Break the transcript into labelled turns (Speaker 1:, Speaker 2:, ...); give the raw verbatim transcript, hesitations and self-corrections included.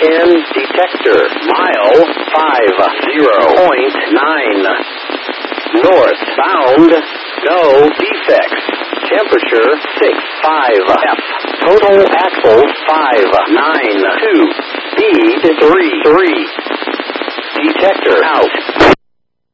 Speaker 1: ten. Detector. Mile five zero point nine. Northbound. No defects. Temperature six five F. Total axle five nine two. Speed three three. Detector out.